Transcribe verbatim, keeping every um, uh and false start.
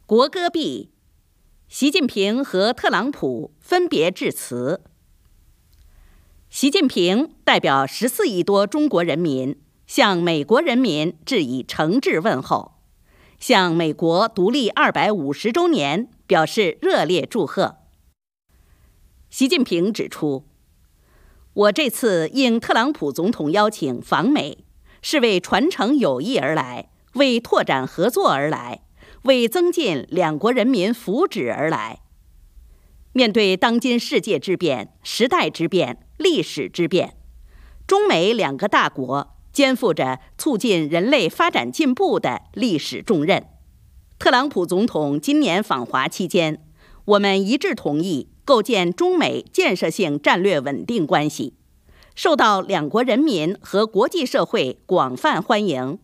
国歌毕，习近平和特朗普分别致辞。习近平代表十四亿多中国人民向美国人民致以诚挚问候，向美国独立二百五十周年表示热烈祝贺。习近平指出，我这次应特朗普总统邀请访美，是为传承友谊而来，为拓展合作而来，为增进两国人民福祉而来。面对当今世界之变、时代之变、历史之变，中美两个大国肩负着促进人类发展进步的历史重任。特朗普总统今年访华期间，我们一致同意构建中美建设性战略稳定关系，受到两国人民和国际社会广泛欢迎。